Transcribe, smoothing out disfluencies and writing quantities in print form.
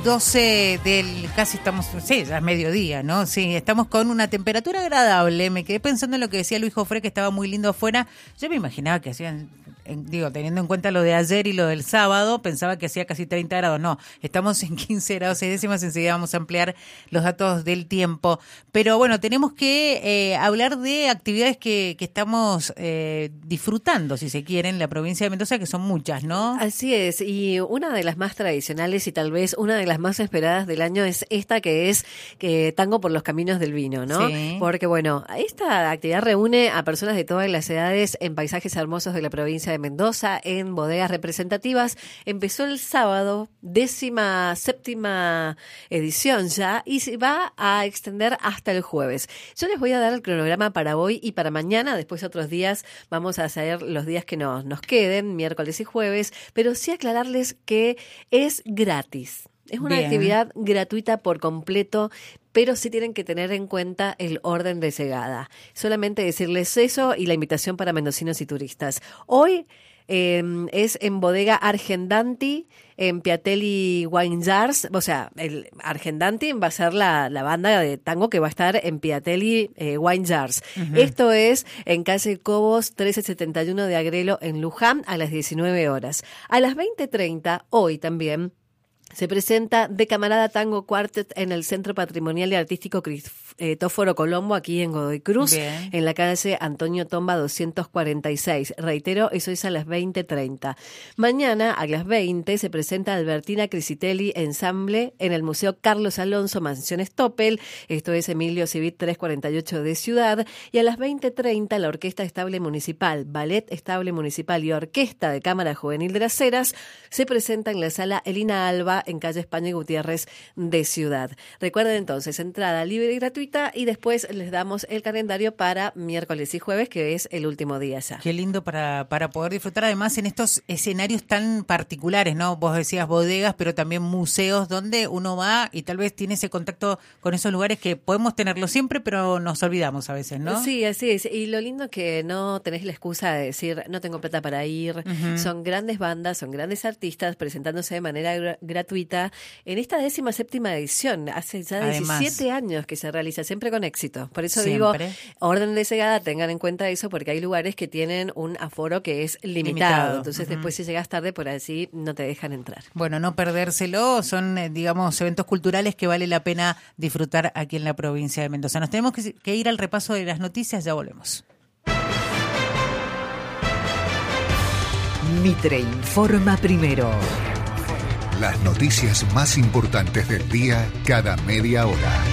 casi estamos, sí, ya es mediodía, ¿no? Sí, estamos con una temperatura agradable. Me quedé pensando en lo que decía Luis Jofré, que estaba muy lindo afuera. Yo me imaginaba que hacían, teniendo en cuenta lo de ayer y lo del sábado, pensaba que hacía casi 30 grados. No, estamos en 15 grados 6 décimas, enseguida vamos a ampliar los datos del tiempo. Pero bueno, tenemos que hablar de actividades que estamos disfrutando, si se quiere, en la provincia de Mendoza, que son muchas, ¿no? Así es, y una de las más tradicionales y tal vez una de las más esperadas del año es esta que es Tango por los Caminos del Vino, ¿no? Sí. Porque bueno, esta actividad reúne a personas de todas las edades en paisajes hermosos de la provincia de Mendoza, en bodegas representativas. Empezó el sábado, 17ª edición ya, y se va a extender hasta el jueves. Yo les voy a dar el cronograma para hoy y para mañana, después otros días vamos a hacer los días que nos queden, miércoles y jueves, pero sí aclararles que es gratis. Es una Bien. actividad gratuita por completo, pero sí tienen que tener en cuenta el orden de llegada. Solamente decirles eso y la invitación para mendocinos y turistas. Hoy es en Bodega Argendanti, en Piatelli Wine Jars. O sea, el Argendanti va a ser la banda de tango que va a estar en Piatelli Wine Jars. Uh-huh. Esto es en calle Cobos 1371 de Agrelo, en Luján, a las 19 horas. A las 20:30, hoy también, se presenta De Camarada Tango Quartet en el Centro Patrimonial y Artístico Cristóforo Colombo, aquí en Godoy Cruz, Bien. en la calle Antonio Tomba 246. Reitero, eso es a las 20:30. Mañana, a las 20, se presenta Albertina Crisitelli Ensamble en el Museo Carlos Alonso, Mansión Stoppel. Esto es Emilio Civit 348 de Ciudad. Y a las 20:30, la Orquesta Estable Municipal, Ballet Estable Municipal y Orquesta de Cámara Juvenil de las Heras se presenta en la Sala Elina Alba, en calle España y Gutiérrez de Ciudad. Recuerden entonces, entrada libre y gratuita, y después les damos el calendario para miércoles y jueves, que es el último día ya. Qué lindo para poder disfrutar, además, en estos escenarios tan particulares, ¿no? Vos decías bodegas, pero también museos donde uno va y tal vez tiene ese contacto con esos lugares que podemos tenerlo siempre, pero nos olvidamos a veces, ¿no? Sí, así es. Y lo lindo es que no tenés la excusa de decir, no tengo plata para ir. Uh-huh. Son grandes bandas, son grandes artistas presentándose de manera gratuita en esta 17ª edición. Hace ya 17 años que se realiza, siempre con éxito. Por eso Siempre. digo, orden de llegada, tengan en cuenta eso, porque hay lugares que tienen un aforo que es limitado. Entonces, uh-huh, después si llegas tarde, por así no te dejan entrar. Bueno, no perdérselo, son, digamos, eventos culturales que vale la pena disfrutar aquí en la provincia de Mendoza. Nos tenemos que ir al repaso de las noticias, ya volvemos. Mitre informa primero. Las noticias más importantes del día cada media hora.